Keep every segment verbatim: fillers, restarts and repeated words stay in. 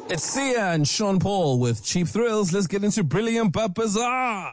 It's Sia and Sean Paul with Cheap Thrills. Let's get into Brilliant but Bizarre.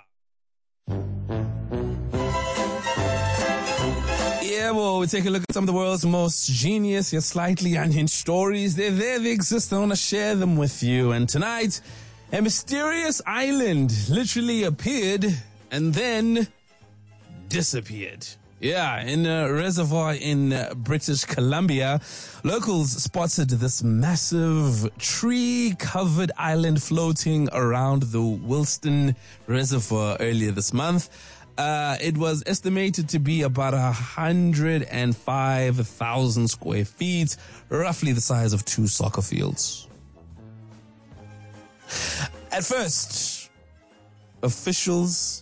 Yeah, well, we take a look at some of the world's most genius yet slightly unhinged stories. They're there, they exist. I want to share them with you. And tonight, a mysterious island literally appeared and then disappeared. Yeah, in a reservoir in uh, British Columbia, locals spotted this massive tree-covered island floating around the Wilston Reservoir earlier this month. Uh, it was estimated to be about one hundred five thousand square feet, roughly the size of two soccer fields. At first, officials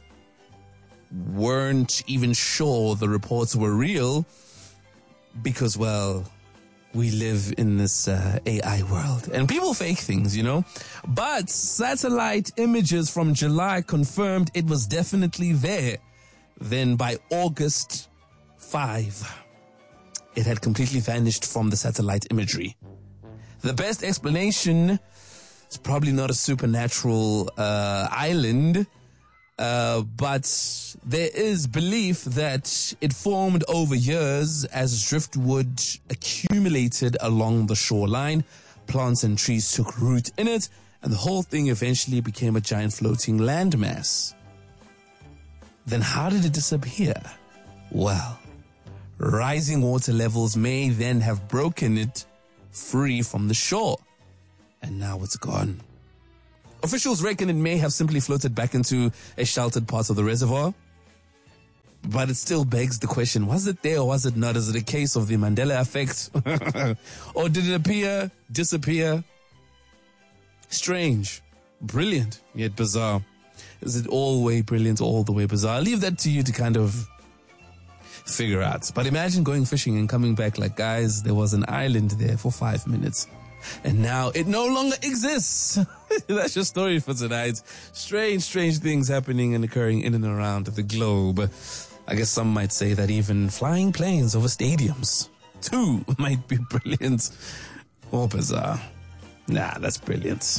weren't even sure the reports were real because, well, we live in this uh, A I world and people fake things, you know. But satellite images from July confirmed it was definitely there. Then by August fifth, it had completely vanished from the satellite imagery. The best explanation is probably not a supernatural uh, island, Uh, but there is belief that it formed over years as driftwood accumulated along the shoreline. Plants and trees took root in it, and the whole thing eventually became a giant floating landmass. Then how did it disappear? Well, rising water levels may then have broken it free from the shore, and now it's gone. Officials reckon it may have simply floated back into a sheltered part of the reservoir. But it still begs the question, was it there or was it not? Is it a case of the Mandela effect? Or did it appear, disappear? Strange, brilliant, yet bizarre. Is it all the way brilliant, all the way bizarre? I'll leave that to you to kind of figure out. But imagine going fishing and coming back like, guys, there was an island there for five minutes. And now it no longer exists. That's your story for tonight. Strange, strange things happening and occurring in and around the globe. I guess some might say that even flying planes over stadiums, too, might be brilliant or bizarre. Nah, that's brilliant.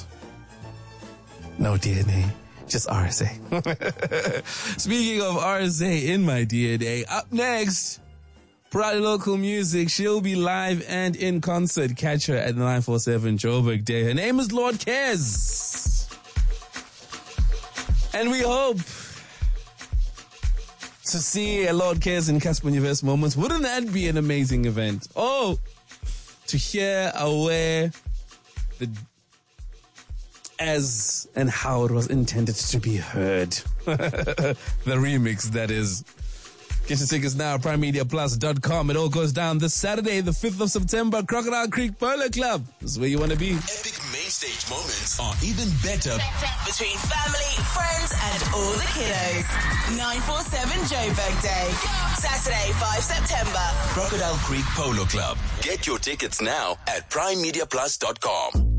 No D N A, just R S A. Speaking of R S A in my D N A, up next, Proud Local Music. She'll be live and in concert. Catch her at nine forty-seven Joburg Day. Her name is Lord Cares. And we hope to see a Lord Cares in Casper Universe Moments. Wouldn't that be an amazing event? Oh, to hear, aware, the as and how it was intended to be heard. The remix, that is. Get your tickets now at prime media plus dot com. It all goes down this Saturday, the fifth of September, Crocodile Creek Polo Club. This is where you want to be. Epic main stage moments are even better between family, friends, and all the kiddos. nine forty-seven Joburg Day. Saturday, the fifth of September. Crocodile Creek Polo Club. Get your tickets now at prime media plus dot com.